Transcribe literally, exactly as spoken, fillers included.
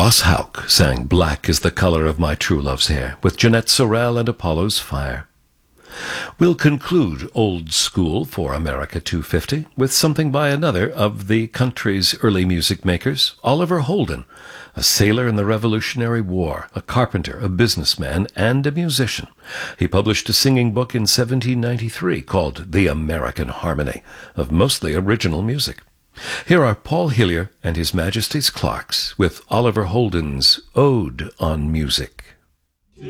Ross Houck sang Black is the Color of My True Love's Hair with Jeanette Sorrell and Apollo's Fire. We'll conclude Old School for America two fifty with something by another of the country's early music makers, Oliver Holden, a sailor in the Revolutionary War, a carpenter, a businessman, and a musician. He published a singing book in seventeen ninety-three called The American Harmony, of mostly original music. Here are Paul Hillier and His Majesty's Clerks with Oliver Holden's Ode on Music.